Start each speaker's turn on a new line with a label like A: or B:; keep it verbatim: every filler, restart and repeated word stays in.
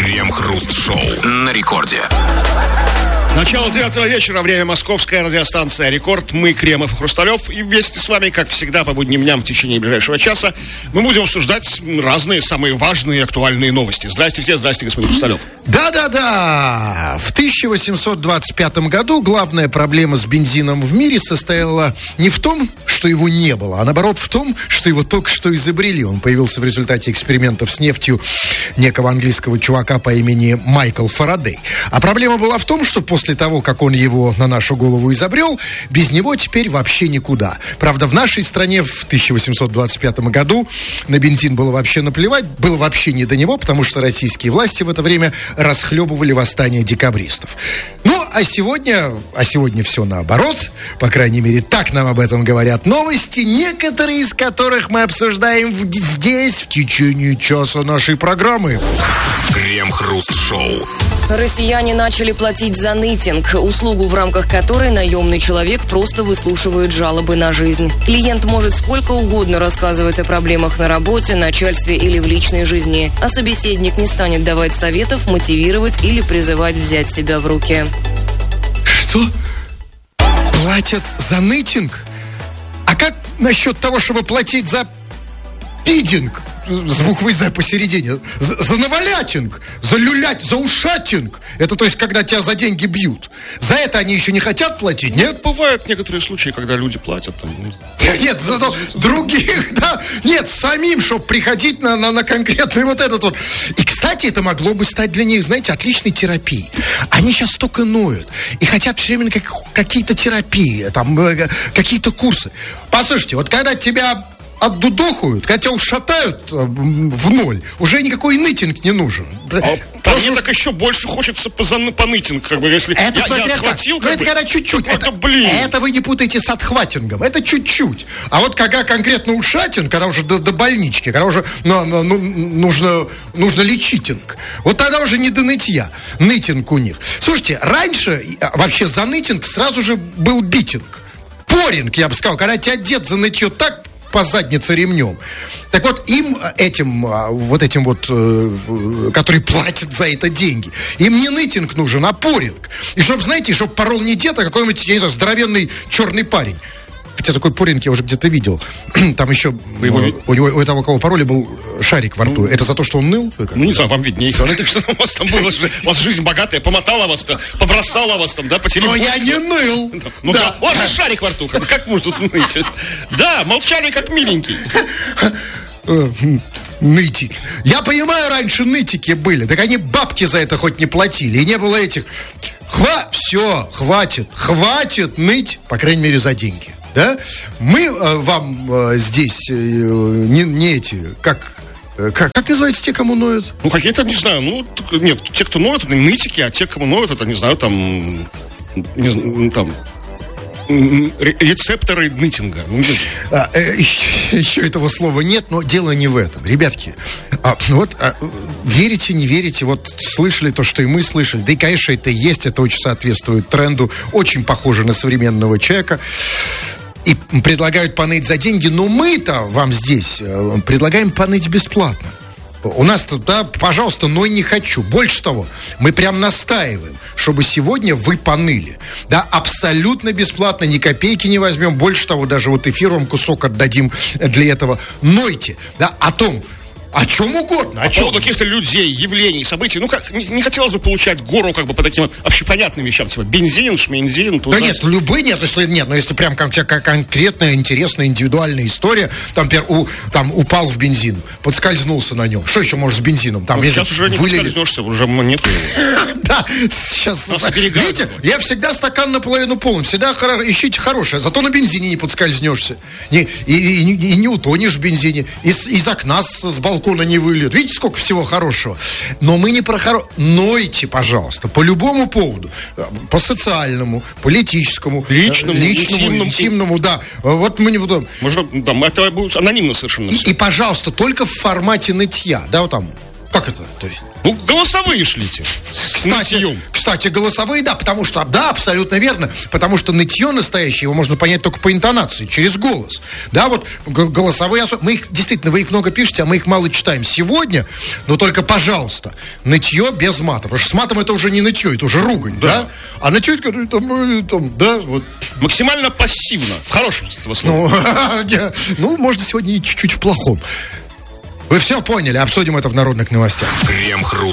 A: Крем-хруст-шоу на рекорде.
B: Начало девятого вечера, время московская радиостанция «Рекорд». Мы, Кремов и Хрусталев, и вместе с вами, как всегда, по будним дням в течение ближайшего часа мы будем обсуждать разные, самые важные и актуальные новости. Здрасте все, здрасте, господин Хрусталев.
C: Да-да-да! В тысяча восемьсот двадцать пятом году главная проблема с бензином в мире состояла не в том, что его не было, а наоборот в том, что его только что изобрели. Он появился в результате экспериментов с нефтью некого английского чувака по имени Майкл Фарадей. А проблема была в том, что после После того, как он его на нашу голову изобрел, без него теперь вообще никуда. Правда, в нашей стране в тысяча восемьсот двадцать пятом году на бензин было вообще наплевать, было вообще не до него, потому что российские власти в это время расхлебывали восстание декабристов. Ну, а сегодня, а сегодня все наоборот, по крайней мере, так нам об этом говорят новости, некоторые из которых мы обсуждаем здесь в течение часа нашей программы.
A: Крем-хруст-шоу.
D: Россияне начали платить за нытинг, услугу, в рамках которой наемный человек просто выслушивает жалобы на жизнь. Клиент может сколько угодно рассказывать о проблемах на работе, начальстве или в личной жизни, а собеседник не станет давать советов, мотивировать или призывать взять себя в руки.
C: Что? Платят за нытинг? А как насчет того, чтобы платить за пидинг? С буквой «З» посередине. За, за навалятинг, за люлять, за ушатинг. Это то есть, когда тебя за деньги бьют. За это они еще не хотят платить, нет?
B: Ну, бывают некоторые случаи, когда люди платят. Там, ну...
C: Нет, зато других, да. Нет, самим, чтобы приходить на, на, на конкретный вот этот вот. И, кстати, это могло бы стать для них, знаете, отличной терапией. Они сейчас только ноют. И хотят все время как, какие-то терапии, там, какие-то курсы. Послушайте, вот когда тебя... отдудохают, когда тебя ушатают в ноль, уже никакой нытинг не нужен.
B: А по мне так еще больше хочется по нытинг, как бы, если
C: это
B: я, я отхватил,
C: как,
B: как
C: это когда чуть-чуть.
B: Это,
C: это,
B: блин.
C: это вы не путаете с отхватингом, это чуть-чуть. А вот когда конкретно ушатинг, когда уже до, до больнички, когда уже ну, ну, нужно, нужно лечитинг, вот тогда уже не до нытья. Нытинг у них. Слушайте, раньше вообще за нытинг сразу же был битинг. Поринг, я бы сказал, когда тебя дед за нытье так по заднице ремнем. Так вот, им, этим, вот этим вот, которые платят за это деньги, им не нытинг нужен, а поринг. И чтоб, знаете, чтоб порол не дед, а какой-нибудь, я не знаю, здоровенный черный парень. Хотя такой поринг я уже где-то видел. Там еще у, у, него, у этого, кого пароли, был шарик во рту. Ну, это за то, что он ныл?
B: Ну, не знаю, вам виднее. Смотрите, что у вас там было. У вас жизнь богатая, помотала вас там, побросала вас там, да, по телефону.
C: Но я не ныл.
B: Ну, да. У вас же шарик во рту. Как может тут ныть? Да, молчали как миленький.
C: Нытик. Я понимаю, раньше нытики были. Так они бабки за это хоть не платили. И не было этих. Хва... Все, хватит. Хватит ныть, по крайней мере, за деньги. Да? Мы э, вам э, здесь э, не, не эти, как, э, как, как называется те, кому ноют?
B: Ну, какие-то, не знаю, ну, нет, те, кто ноют, это нытики, а те, кому ноют, это, не знаю, там, не, там, рецепторы нытинга.
C: А, э, еще, еще этого слова нет, но дело не в этом. Ребятки, а, вот а, верите, не верите, вот слышали то, что и мы слышали. Да и, конечно, это есть, это очень соответствует тренду, очень похоже на современного человека. И предлагают поныть за деньги, но мы-то вам здесь предлагаем поныть бесплатно. У нас-то, да, пожалуйста, но не хочу. Больше того, мы прям настаиваем, чтобы сегодня вы поныли. Да, абсолютно бесплатно, ни копейки не возьмем. Больше того, даже вот эфир вам кусок отдадим для этого. Нойте, да, о том, о чем угодно.
B: О по поводу каких-то людей, явлений, событий. Ну, как, не, не хотелось бы получать гору как бы по таким общепонятным вещам. Типа бензин, шмензин. Туда.
C: Да нет, любые нет. Если нет, но если прям как, как конкретная, интересная, индивидуальная история. Там, например, у, там упал в бензин, подскользнулся на нем. Что еще может с бензином? Там,
B: ну, сейчас уже не подскользнешься, уже нет.
C: Да, сейчас. Видите, я всегда стакан наполовину полон. Всегда ищите хорошее. Зато на бензине не подскользнешься. И не утонешь в бензине. Из окна с балкона не выльет. Видите, сколько всего хорошего. Но мы не про хорошее. Нойте, пожалуйста, по любому поводу. По социальному, политическому,
B: личному,
C: личному интимному, интимному, да. Вот мы не будем.
B: Можно, да, это будет анонимно совершенно.
C: И, и, пожалуйста, только в формате нытья. Да, вот там. Как это? То есть?
B: Ну, голосовые шлите.
C: Кстати,
B: нытьем.
C: кстати, голосовые, да, потому что, да, абсолютно верно, потому что нытье настоящее, его можно понять только по интонации, через голос. Да, вот г- голосовые, осо- мы их, действительно, вы их много пишете, а мы их мало читаем сегодня, но только, пожалуйста, нытье без мата, потому что с матом это уже не нытье, это уже ругань, да? да? А нытье, это, там, там, да, вот.
B: Максимально пассивно, в хорошем смысле слова.
C: Ну, ну, можно сегодня и чуть-чуть в плохом. Вы все поняли, обсудим это в народных новостях.
A: Крем-хруст.